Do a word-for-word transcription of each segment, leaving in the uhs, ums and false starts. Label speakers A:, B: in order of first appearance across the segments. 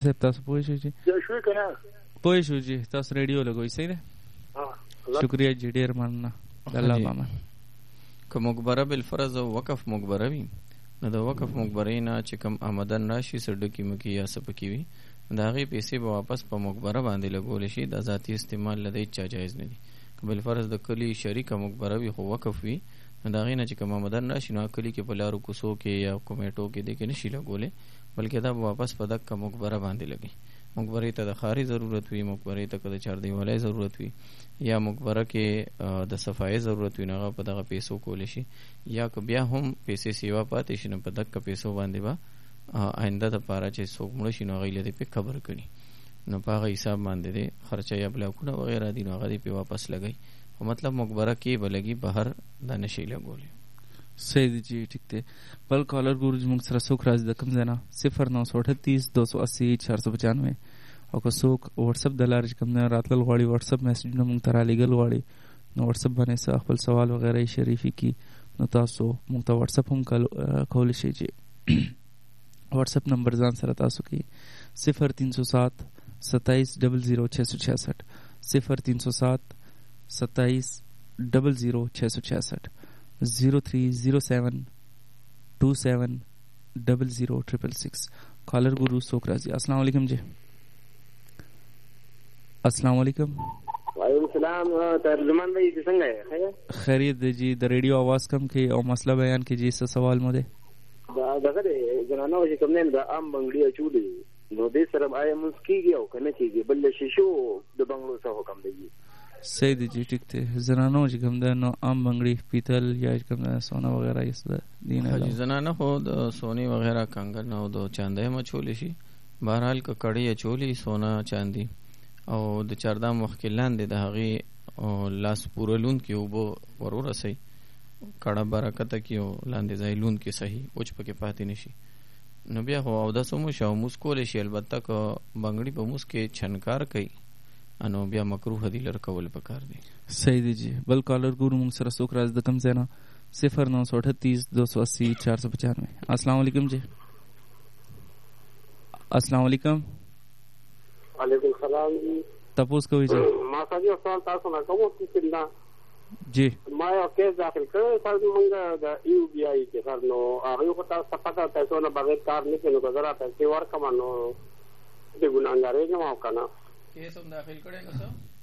A: صاحب تاسو پوه شئ چې
B: شو کنه
A: پوه شو چې تاسو ریډیو لګوئ صحیح ده. شکریہ جی ډیر مننه. الله پامه.
C: که مقبره بالفرض او وقف مقبره وي نو د وقف مقبرې نه چې کوم آمدن راشي سړډکي مکی یا سپکی وي د هغې پیسې به واپس په مقبره باندې لګولی شي. د ذاتي استعمال له دی چا جایز نه دي. که بالفرض د کلي شریکه مقبره وي خو وقف وي نو د هغې نه چې کوم آمدن راشي نو کلي کې په لارو کوڅو کې یا کمیټو کې دې کې نشي لګولی بلکې دا به واپس په دغه مقبره باندې لګي. مقبرې ته د خاري ضرورت وي، مقبرې ته که د چاردیوالۍ ضرورت وي یا مقبره کې د صفایي ضرورت وي نو هغه په دغه پیسو کولی شي. یا که بیا هم پیسې سیوا پاتې شي نو په دغه پیسو باندې به آینده دپاره چې څوک مړه شي نو هغوی له دې پې قبر کړي نو په هغه حساب باندې دی خرچه یا بلاکونه وغیره دي نو هغه دې پې واپس لګوي. خو مطلب مقبره کې به لګي بهر دا نشي لګولی.
A: صحیح دی جی ٹھیک تے. بل کالر گورو جی موږ سره څوک راځي د کوم ځای نه صفر نو سو اٹھتیس دو سو اسی چار سو پچانوے او که څوک واتساپ د لارې چې کوم ځای راتلل غواړي واتساپ میسیجونه موږ ته رالیږل غواړي نو واتساپ باندې څه خپل سوال وغیره یې شریفي کي نو تاسو موږ ته واتساپ هم کولی شئ چې واتساپ نمبر ځان سره تاسو کې صفر تین سو سات ستائیس ڈبل زیرو چھ سو چھیاسٹھ صفر تین سو سات ستائیس ڈبل زیرو چھ سو چھیاسٹھ زیرو تھری زیرو سیون ٹو سیون ڈبل زیرو ٹریپل سکس. کالر گرو سوک راضی. السلام علیکم جی. السلام علیکم.
B: وعلیکم السلام. ترجمان بھائی څنګه یې؟
A: خیریت دی جی. د ریډیو आवाज کم کې او مسله بیان کې جی څه سوال مو ده؟
B: دا دغه جنانو چې کوم نه د عام بنگړي چولې نو دې سره آیا موږ کیږي او کنه کیږي بل شیشو د بنگلو څخه حکم دی.
A: صحیح دی جی ٹھیک تے. زنانو چې کوم ده نو عام بنگړي پیتل یا کوم ده سونا وغیرہ یې څه دین نه
C: زنانه خو د سونی وغیرہ کنګن او د چاندې مچولې شي بهرحال ک کړي چولې سونا چاندي او د چاردام مخکې لاندې د هغې لاس پورلون کې اوبه ورورسئ کړه برکته کې او لاندې ځای لون کې صحیح اوچ پکې پاتې نشي نو بیا خو اودس وموشي او موس کولی شي. البته که بنګړي په موس کې چھنکار کوي انو بیا مکروه دی لر کول پکار دی.
A: صحیح دی جی. بل کالر ګورو موږ سره څوک راځي د کوم ځای نه صفر نو سو اٹھتیس دو سو اسی چار سو پچانوے. السلام علیکم جی. السلام علیکم.
B: وعلیکم السلام.
A: تپوس کوي جی.
B: ما سړي سوال تاسو نه کوم چې نه
A: جی
B: ما یو کیس داخل کړی سر موږ د یو بی آی کې سر نو هغه په تاسو پتا تاسو نه بغیر کار نه کینو ګذرا پیسې ورکم نو د ګناګارې جمع وکنه
C: کیس هم داخل کړی نو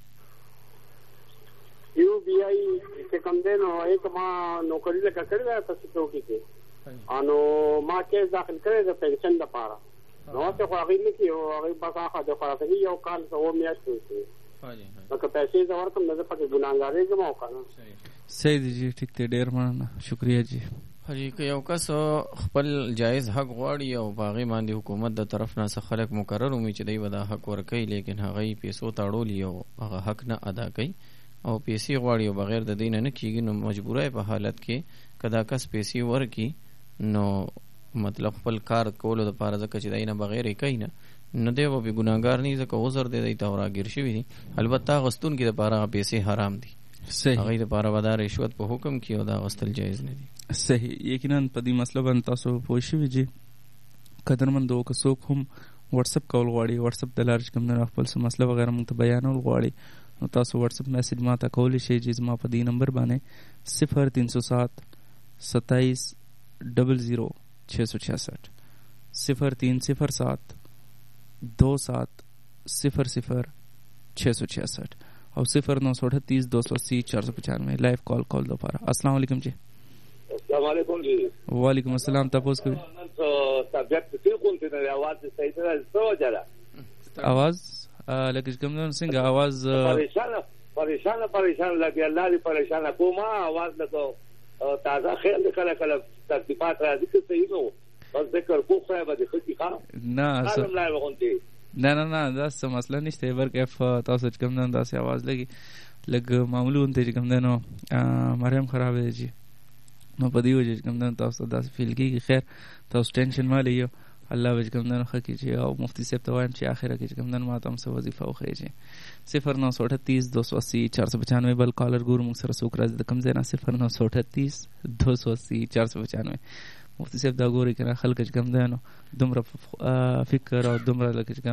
B: یو بی آی چې کوم دی نو یک ما نوکری لکه کړی دا تاسو چوکي کې انو ما کیس داخل کړی د پنشن لپاره نو څه خو هغه نه کی او هغه بس هغه د خلاصي یو کال او میاشت وي
C: حاجی
B: نو پیسې دا ورکم نه پکې ګناګارې جمع وکنه.
A: صحیح دی جی ٹھیک تے. ډیر مننه. شکریہ جی.
C: حاجی که یو کس خپل جایز حق غواړي او باغې باندې حکومت د طرف نه څه خلک مقرر ومي چې دی به دا حق ورکوي لیکن هغه پیسو تاړولي او هغه حق نه ادا کوي او پیسې غواړي او بغیر د دین نه کیږي نو مجبوره په حالت کې کدا کس پیسې ورکي نو مطلب خپل کار کولو د پاره ځکه چې دای نه بغیر یې کوي نه نو دی به ګناګار نه ځکه عذر دی دی ته راګیر شوی دی. البته غستون کې د پاره پیسې حرام دي.
A: صحیح.
C: هغه د پاره ودا رشوت په حکم کې او دا غستل جایز نه دي.
A: صحیح. یقینا په دې مسله باندې تاسو پوه شئ جی. قدرمندو که څوک هم واتساپ کول غواړي واتساپ د لارې کوم نه خپل څه مسله وغیرہ موږ ته بیانول غواړي نو تاسو واتساپ میسج ما ته کولی شئ چې زما په دې نمبر باندې صفر تین سو سات ستائیس ڈبل زیرو چھ سو چھیاسٹھ صفر تین صفر سات دو سات صفر صفر چھ سو چھیاسٹھ اور صفر نو سو اٹھتیس دو سو اسی چار سو پچانوے لائیو کال کال دوبارہ. السلام علیکم جی.
B: السلام علیکم جی.
A: وعلیکم السلام. تپوس کوي
B: طبیعت څه کوم ته आवाज صحیح ده څه جره
A: आवाज لکه کوم څنګه आवाज
B: پریشان پریشان پریشان لګي الله دې پریشان کومه आवाज لګو تازه خیال کله کله ترتیبات راځي چې صحیح نو بس ذکر کو خو به دې ختی ښه
A: نه
B: الله وغونتي
A: نه نه نه دا څه مسله نشته ورکه تاسو چې کوم نه داسې आवाज لګي لګ معمولی ته کوم نه مریم خراب دی جی نو په دې وجه کوم نه تاسو داسې فیل کیږي. خیر تاسو ټینشن ما لې الله وجه کوم نه خو کیږي او مفتی صاحب ته وایم چې اخره کې کوم نه ما ته هم څه وظیفه وخیږي. صفر نو سو اٹھتیس دو سو اسی چار سو پچانوے. بل کالر ګور موږ سره څوک راځي د کوم ځای نه صفر نو سو اٹھتیس دو سو اسی چار سو پچانوے. مفتی صاحب دا ګوري کنه خلک چې کوم ده نو دومره فکر او دومره لکه